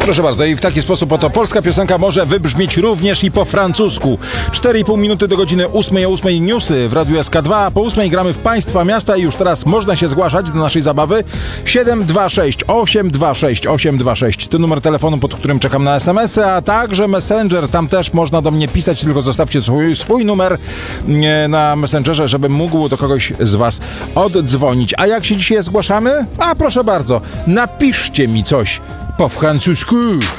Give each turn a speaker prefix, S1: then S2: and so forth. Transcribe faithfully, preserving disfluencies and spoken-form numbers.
S1: Proszę bardzo, i w taki sposób oto polska piosenka może wybrzmieć również i po francusku. cztery i pół minuty do godziny ósmej, o ósmej newsy w Radiu S K dwa, a po ósmej gramy w Państwa Miasta i już teraz można się zgłaszać do naszej zabawy. siedem dwa sześć osiem dwa sześć osiem dwa sześć to numer telefonu, pod którym czekam na es em esy, a także Messenger, tam też można do mnie pisać, tylko zostawcie swój, swój numer na Messengerze, żebym mógł do kogoś z Was oddzwonić. A jak się dzisiaj zgłaszamy? A proszę bardzo, napiszcie mi coś po francusku.